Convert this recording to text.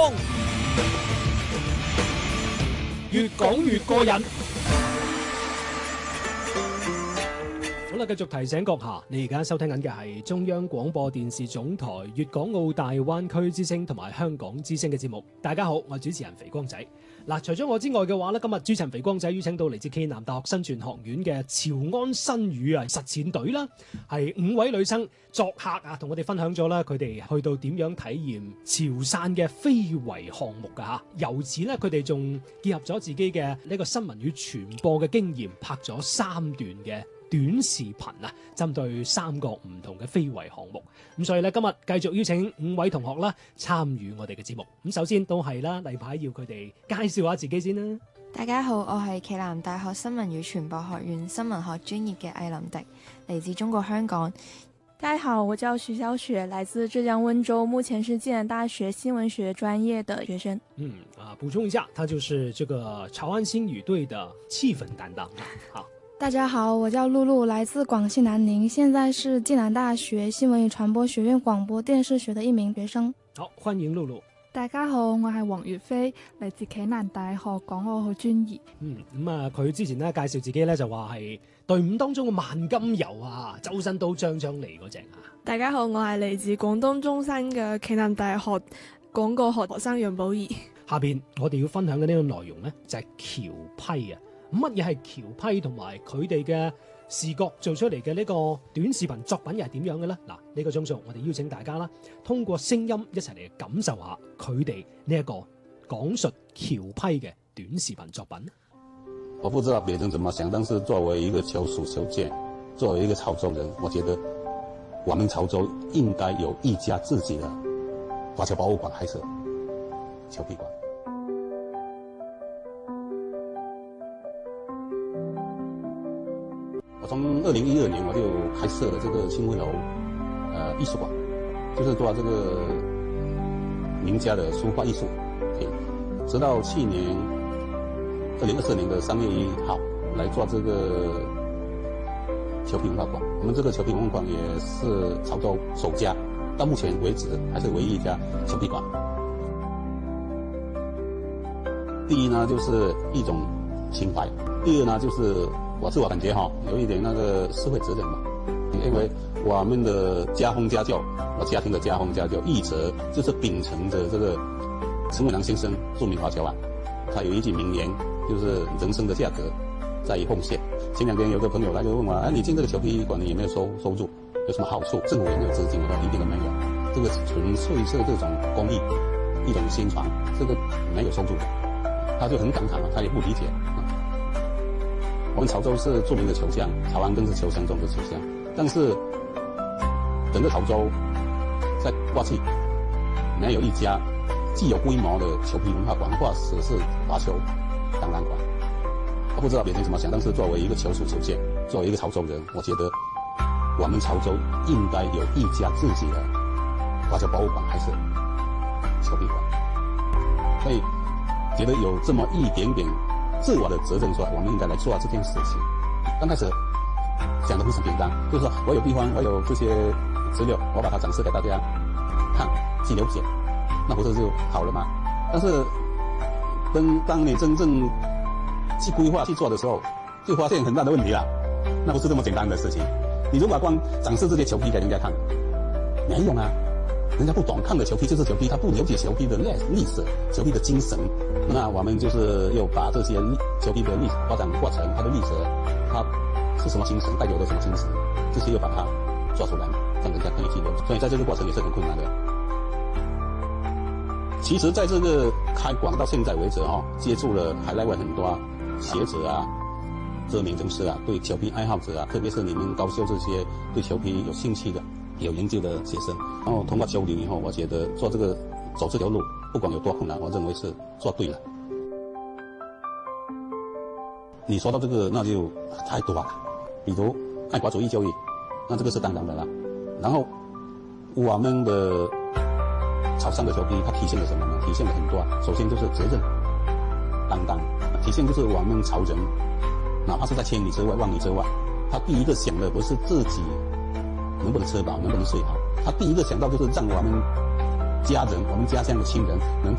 光，越講越過癮。好啦，繼續提醒閣下，你而家收聽緊嘅係中央廣播電視總台粵港澳大灣區之聲同埋香港之聲嘅節目。大家好，我係主持人肥光仔。嗱，除咗我之外嘅話咧，今日主持人肥光仔邀請到嚟自暨南大學新傳學院嘅潮安新語實踐隊啦，係5位女生作客啊，同我哋分享咗啦，佢哋去到點樣體驗潮汕嘅非遺項目㗎嚇。由此咧，佢哋仲結合咗自己嘅呢個新聞與傳播嘅經驗，拍咗3段嘅短視頻啊，針對3個唔同嘅非遺項目。咁所以咧，今日繼續邀請5位同學啦參與我哋嘅節目。咁首先都係啦，例牌要佢哋介紹下自己先啦。 大家好，我係暨南大學新聞與傳播學院新聞學專業嘅艾琳迪，嚟自中國香港。 大家好，我叫徐小雪，來自浙江溫州，目前是暨南大學新聞學專業的學生。 補充一下，他就是這個潮安新語隊的氣氛擔當。好。 大家好，我叫露露，來自廣西南寧，現在是暨南大學新聞與傳播學院廣播電視學的一名學生。 好，歡迎露露。 大家好，我係黃月飛，嚟自暨南大學港澳學專業。 佢之前咧介紹自己咧就話係隊伍當中嘅萬金油啊，周身刀張張嚟嗰隻啊。 大家好，我係嚟自廣東中山嘅暨南大學廣告學生楊寶儀。 下邊我哋要分享嘅呢個內容咧就係僑批啊。乜嘢係僑批同埋佢哋嘅視覺做出嚟嘅呢個短視頻作品又係點樣嘅呢？嗱，呢個鐘數我哋邀請大家啦，通過聲音一齊嚟感受下佢哋呢一個講述僑批嘅短視頻作品。 我不知道別人怎麼想，但是作為一個求屬求見，作為一個潮州人，我覺得我們潮州應該有一家自己的華僑博物館，還是僑批館。我從2012年我就開設了這個清滙樓藝術館，就是做這個名家的書畫藝術。直到去年2024年的3月1號來做這個僑批文化館。我們這個僑批文化館也是潮州首家，到目前為止還是唯一一家僑批館。第一呢，就是一種情懷；第二呢，就是我自我感覺有一點那個社會責任吧，因為我們的家風家教，我家庭的家風家教一直就是秉承着這個陳偉良先生著名華僑啊，他有一句名言，就是人生的價格在於奉獻。前兩天有個朋友來就問我，你進這個僑批館，你有沒有收入？有什麼好處？政府有沒有資金？我說一點都沒有，這個純粹是這種公益，一種宣傳，這個沒有收入的。他就很感慨嘛，他也不理解。我們潮州是著名的球鄉，潮安更是球鄉中的球鄉。但是整個潮州在過去沒有一家既有規模的僑批文化館，或者是華僑檔案館。我不知道別人怎麼想，但是作為一個求屬求見，作為一個潮州人，我覺得我們潮州應該有一家自己的華僑博物館，還是僑批館。所以覺得有這麼一點點自我的責任，說我們應該來做這件事情。剛開始想得非常簡單，就是說我有地方，我有這些資料，我把它展示給大家看，去了解，那不是就好了嗎？但是當你真正去規劃去做的時候，就發現很大的問題了。那不是這麼簡單的事情。你如果光展示這些僑批給人家看，沒用啊，人家不懂，看的僑批就是僑批，他不了解僑批的歷史、僑批的精神。那我們就是又把這些僑批的歷史發展過程，它的歷史，它是什麼精神，代表着什麼精神，這些又把它做出來嘛，讓人家可以去了解。所以在這個過程也是很困難的。其實在這個開館到現在為止接觸了海內外很多學者啊、知名人士啊、對僑批愛好者啊，特別是你們高校這些對僑批有興趣的、有研究的學生，然後通過交流以後，我覺得做這個走這條路，不管有多困難，我認為是做對了。你說到這個，那就太多了，比如愛國主義教育，那這個是當然的了。然後我們的潮汕的僑批，它體現了什麼呢？體現了很多。首先就是責任擔當，體現就是我們潮人，哪怕是在千里之外、萬里之外，他第一個想的不是自己能不能吃飽、能不能睡好，他第一個想到就是讓我們家人、我們家鄉的親人能